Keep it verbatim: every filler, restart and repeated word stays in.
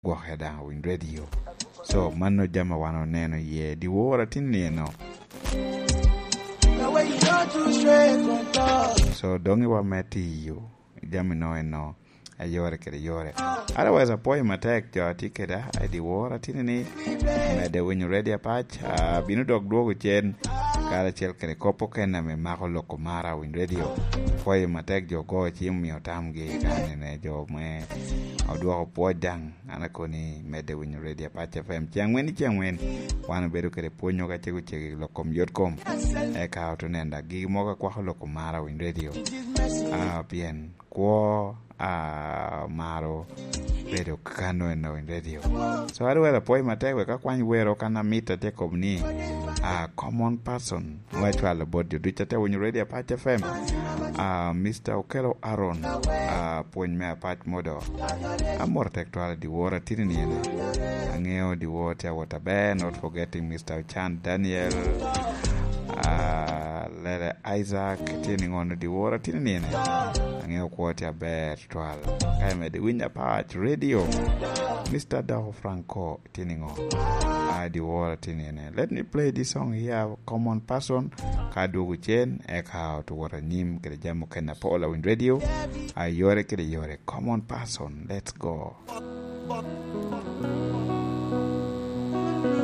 gwoke da Wind Radio. So mano jama wano neno ye di wora tin neno. So dongi wa meti yo jami no eno ayore kede yore. Otherwise apoy matek jo tikeda ay di wora tin ni mede Wind Radio patch uh, binu dog duogo chen kala chel kede kopo kena me mako loko mara Wind Radio. Apoy matek jo go chim mi otam gi kanene jo me aduogo podang anakoni mede Wind Radio patch F M changwen changwen wan bedo kede ponyo ka chego chego lokom yotkom e ka to nenda gi moga kwa loko mara Wind Radio. Ah bien kwa a maro radio kano en Wind Radio. So I will apoy matewe ka kwany wero kana mita te komni a common person which wala bod you do chate Wind Radio patch F M. Uh, Mister Okelo Aaron uh, point me apart modo amor tektual di wora tinini ene angeo di water water bear, not forgetting Mister Chan Daniel uh, Lele Isaac tining on di wora tinini ene angeo water bear twal kame di Wind Patch Radio Mister Daho Franco tining on uh, di wora tinini. Let me play this song here, Common Person Kadugu Chen Eka to water nim kede jamu kena pola Wind Radio ayore kede yore Common Person. Let's go.